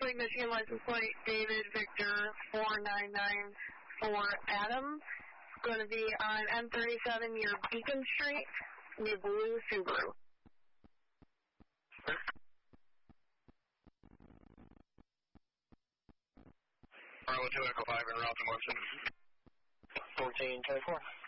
Plate, Michigan, license plate, David Victor 4994 Adam. It's going to be on M37 near Beacon Street, near Blue Subaru. Bravo 2 Echo 5 en route to Morrison. 1424.